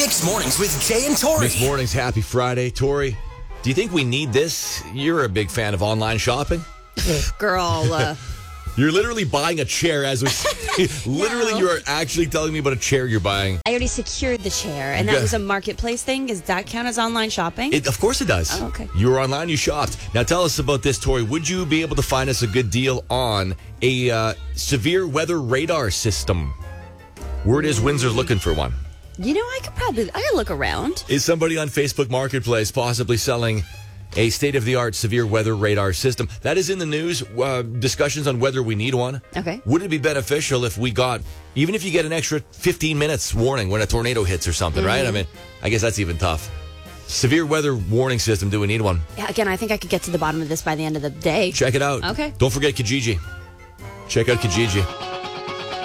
Mixed Mornings with Jay and Tori. Mixed Mornings, happy Friday. Tori, do you think we need this? You're a big fan of online shopping. Girl. You're literally buying a chair as we speak. Literally, you are actually telling me about a chair you're buying. I already secured the chair, and that was a marketplace thing. Does that count as online shopping? Of course it does. Oh, okay. You were online, you shopped. Now tell us about this, Tori. Would you be able to find us a good deal on a severe weather radar system? Word is Windsor's looking for one. You know, I could look around. Is somebody on Facebook Marketplace possibly selling a state-of-the-art severe weather radar system? That is in the news, discussions on whether we need one. Okay. Would it be beneficial if we got, even if you get an extra 15 minutes warning when a tornado hits or something, right? I mean, I guess that's even tough. Severe weather warning system, do we need one? Yeah, again, I think I could get to the bottom of this by the end of the day. Check it out. Okay. Don't forget Kijiji. Check out Kijiji.